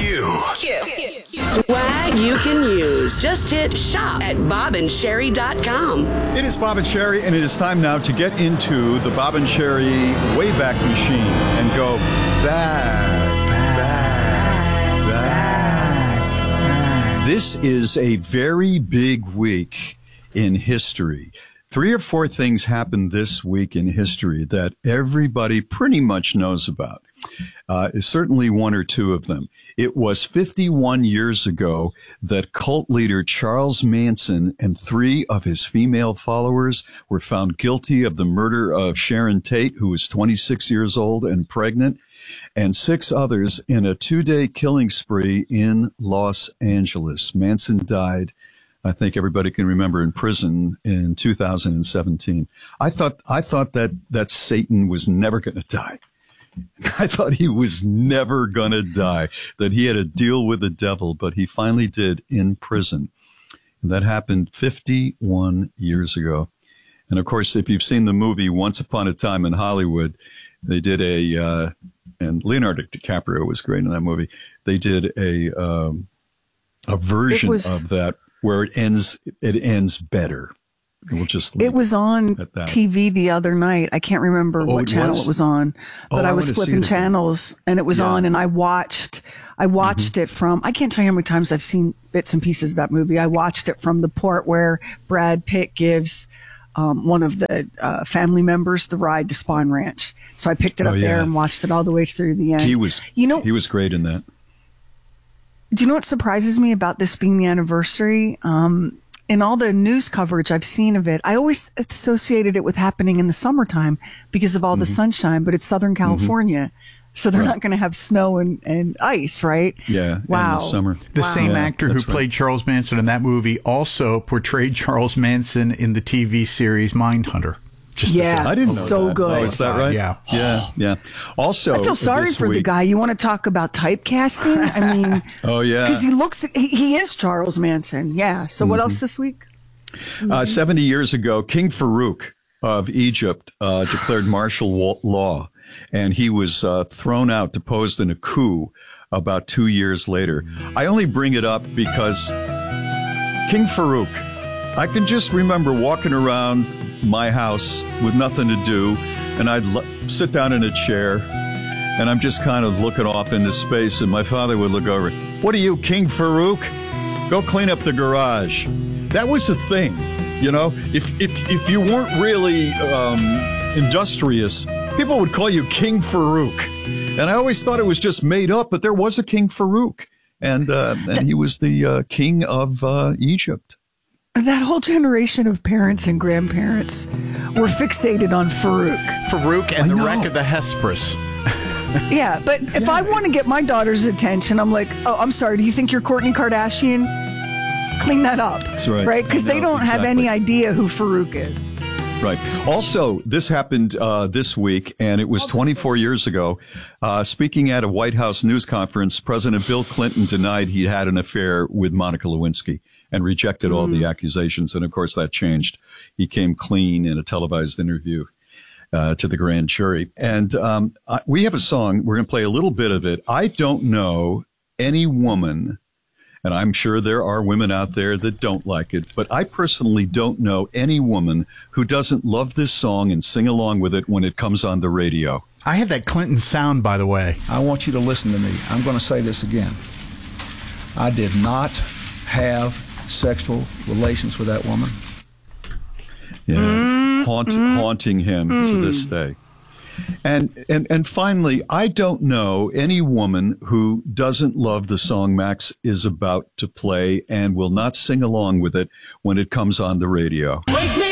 Swag you can use. Just hit shop at bobandsherry.com. It is Bob and Sherry, and it is time now to get into the Bob and Sherry Wayback Machine and go back. This is a very big week in history. 3 or 4 things happened this week in history that everybody pretty much knows about. Certainly 1 or 2 of them. It was 51 years ago that cult leader Charles Manson and 3 of his female followers were found guilty of the murder of Sharon Tate, who was 26 years old and pregnant, and 6 others in a 2-day killing spree in Los Angeles. Manson died, I think everybody can remember, in prison in 2017. I thought that Satan was never going to die. I thought he was never going to die, that he had a deal with the devil, but he finally did in prison. And that happened 51 years ago. And of course, if you've seen the movie Once Upon a Time in Hollywood, they did and Leonardo DiCaprio was great in that movie. They did a version of that where it ends better. We'll just it was on TV the other night. I can't remember what channel it was on, but I was flipping channels and it was on, and I watched it from, I can't tell you how many times I've seen bits and pieces of that movie. I watched it from the part where Brad Pitt gives one of the family members the ride to Spawn Ranch. So I picked it up there and watched it all the way through the end. He was great in that. Do you know what surprises me about this being the anniversary? In all the news coverage I've seen of it, I always associated it with happening in the summertime because of all the sunshine, but it's Southern California. So they're not going to have snow and ice, right? Yeah. Wow. In the summer. The same actor who played Charles Manson in that movie also portrayed Charles Manson in the TV series Mindhunter. I didn't know so that. good. Oh, is that right? Yeah. Also, I feel sorry for the guy. You want to talk about typecasting? I mean, because he is Charles Manson. Yeah. So what else this week? 70 years ago, King Farouk of Egypt declared martial law, and he was thrown out, deposed in a coup about 2 years later. I only bring it up because King Farouk, I can just remember walking around my house with nothing to do, and I'd sit down in a chair, and I'm just kind of looking off into space, and my father would look over. What are you, King Farouk? Go clean up the garage. That was the thing, you know. If you weren't really industrious, people would call you King Farouk, and I always thought it was just made up, but there was a King Farouk, and he was the king of Egypt. That whole generation of parents and grandparents were fixated on Farouk and the wreck of the Hesperus. Yeah, but if I want to get my daughter's attention, I'm like, oh, I'm sorry, do you think you're Kourtney Kardashian? Clean that up. That's right. Right? Because they don't have any idea who Farouk is. Right. Also, this happened this week, and it was 24 years ago. Speaking at a White House news conference, President Bill Clinton denied he had an affair with Monica Lewinsky and rejected all the accusations. And, of course, that changed. He came clean in a televised interview to the grand jury. And we have a song. We're going to play a little bit of it. I don't know any woman, and I'm sure there are women out there that don't like it, but I personally don't know any woman who doesn't love this song and sing along with it when it comes on the radio. I have that Clinton sound, by the way. I want you to listen to me. I'm going to say this again. I did not have sexual relations with that woman. Yeah, haunting him to this day. And finally, I don't know any woman who doesn't love the song Max is about to play and will not sing along with it when it comes on the radio. Wake me